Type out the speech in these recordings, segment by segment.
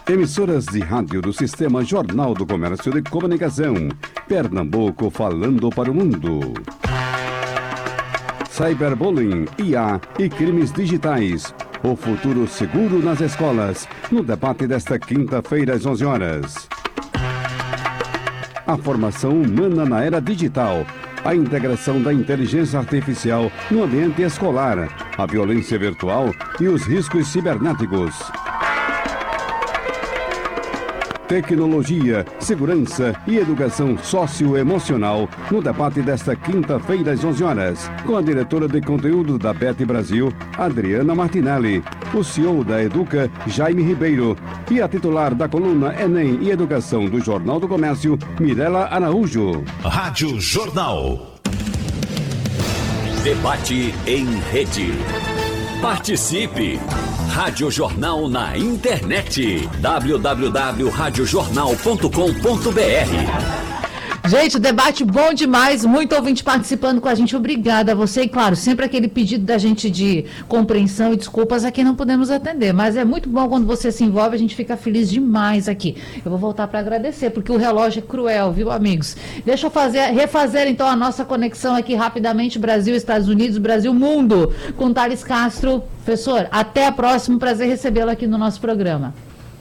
Emissoras de rádio do Sistema Jornal do Comércio de Comunicação. Pernambuco falando para o mundo. Cyberbullying, IA e crimes digitais. O futuro seguro nas escolas. No debate desta quinta-feira às 11 horas. A formação humana na era digital. A integração da inteligência artificial no ambiente escolar. A violência virtual e os riscos cibernéticos. Tecnologia, segurança e educação socioemocional no debate desta quinta-feira às 11 horas, com a diretora de conteúdo da BET Brasil, Adriana Martinelli, o CEO da Educa, Jaime Ribeiro, e a titular da coluna Enem e Educação do Jornal do Comércio, Mirela Araújo. Rádio Jornal. Debate em rede. Participe! Rádio Jornal na internet. www.radiojornal.com.br. Gente, debate bom demais, muito ouvinte participando com a gente, obrigada a você, e claro, sempre aquele pedido da gente de compreensão e desculpas a quem não podemos atender, mas é muito bom quando você se envolve, a gente fica feliz demais aqui. Eu vou voltar para agradecer, porque o relógio é cruel, viu, amigos? Deixa eu refazer então a nossa conexão aqui rapidamente, Brasil, Estados Unidos, Brasil, mundo, com Thales Castro. Professor, até a próxima, prazer recebê-lo aqui no nosso programa.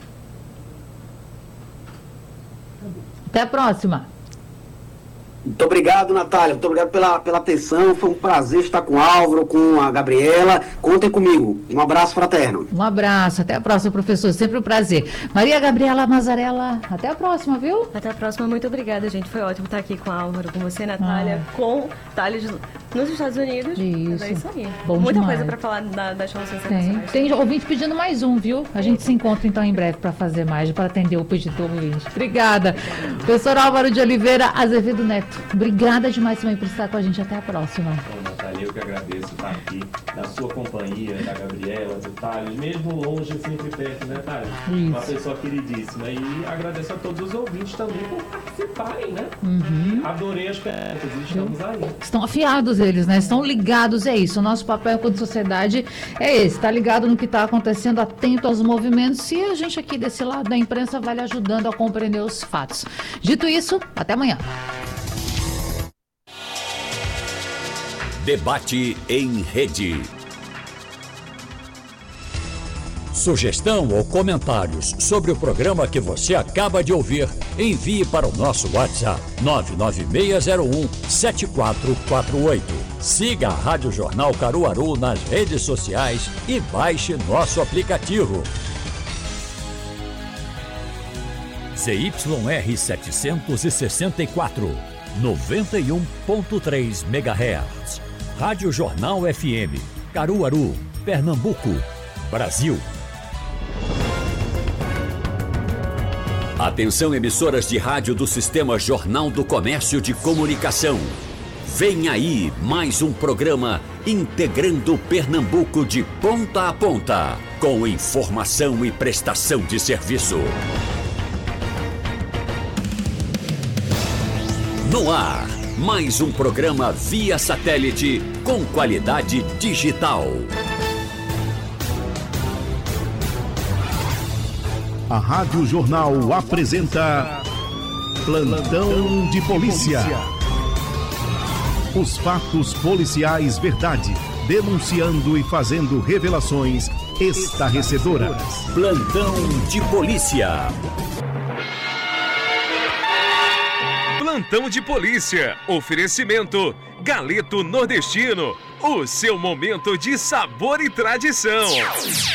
Até a próxima. Muito obrigado, Natália. Muito obrigado pela atenção. Foi um prazer estar com o Álvaro, com a Gabriela. Contem comigo. Um abraço fraterno. Um abraço. Até a próxima, professor. Sempre um prazer. Maria Gabriela Mazarella, até a próxima, viu? Até a próxima. Muito obrigada, gente. Foi ótimo estar aqui com o Álvaro, com você, Natália, com Thales nos Estados Unidos. Isso. É isso aí. Bom Muita demais. coisa para falar das relações internacionais. Tem ouvinte pedindo mais um, viu? A gente se encontra então em breve para fazer mais, para atender o pedido do ouvinte. Obrigada. Professor Álvaro de Oliveira Azevedo Neto. Obrigada demais também por estar com a gente. Até a próxima. Bom, Natália, eu que agradeço estar aqui na sua companhia, da Gabriela, do Thales, mesmo longe, sempre perto, né, Thales? Uma pessoa queridíssima. E agradeço a todos os ouvintes também por participarem, né? Adorei as perguntas e estamos aí. Estão afiados eles, né? Estão ligados, é isso. O nosso papel enquanto sociedade é esse. Está ligado no que está acontecendo, atento aos movimentos. E a gente aqui desse lado da imprensa vai lhe ajudando a compreender os fatos. Dito isso, até amanhã. Debate em rede. Sugestão ou comentários sobre o programa que você acaba de ouvir, envie para o nosso WhatsApp 99601-7448. Siga a Rádio Jornal Caruaru nas redes sociais e baixe nosso aplicativo. ZYR 764, 91.3 MHz. Rádio Jornal FM, Caruaru, Pernambuco, Brasil. Atenção, emissoras de rádio do Sistema Jornal do Comércio de Comunicação. Vem aí mais um programa integrando Pernambuco de ponta a ponta, com informação e prestação de serviço. No ar, mais um programa via satélite com qualidade digital. A Rádio Jornal apresenta Plantão de Polícia. Os fatos policiais verdade, denunciando e fazendo revelações estarrecedoras. Plantão de Polícia. Plantão de Polícia. Oferecimento Galeto Nordestino. O seu momento de sabor e tradição.